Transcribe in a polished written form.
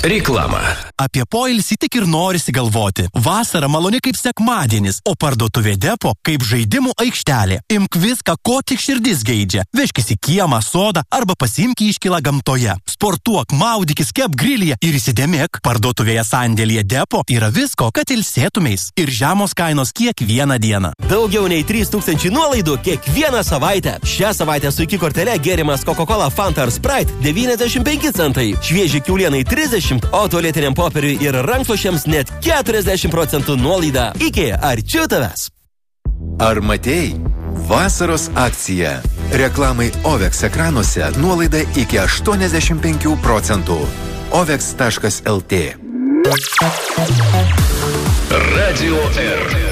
Reklama. Apie poilsį tik ir norisi galvoti. Vasara maloni kaip sekmadienis, o parduotuvė Depo kaip žaidimų aikštelė. Imk viską, ko tik širdis geidžia. Vežkis į kiemą, sodą arba pasiimk iškylą gamtoje. Sportuok, maudykis, kep grilyje ir įsidėmėk. Parduotuvėje sandėlyje Depo yra visko, kad ilsėtumeis. Ir žemos kainos kiekvieną dieną. Daugiau nei 3000 nuolaidų kiekvieną savaitę. Šią savaitę su iki kortele gėrimas Coca-Cola, Fanta ar Sprite 95 centai. Švieži kiaulienai 30, o tualetiniam popieriui ir rankšluosčiams net 40% nuolaida. Iki arčiau tavęs. Ar matei? Vasaros akcija. Reklamai OVEX ekranuose nuolaida iki 85%. OVEX.lt. Radio R.